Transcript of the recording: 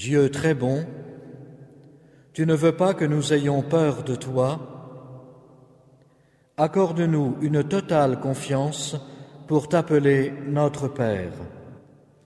Dieu très bon, tu ne veux pas que nous ayons peur de toi. Accorde-nous une totale confiance pour t'appeler notre Père.